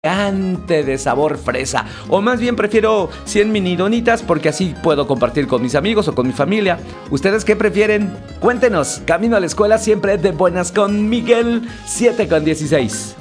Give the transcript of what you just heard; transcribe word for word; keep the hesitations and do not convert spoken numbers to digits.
gigante de sabor fresa. O más bien prefiero cien mini donitas porque así puedo compartir con mis amigos o con mi familia. ¿Ustedes qué prefieren? Cuéntenos. Camino a la escuela siempre de buenas con Miguel, siete con dieciséis.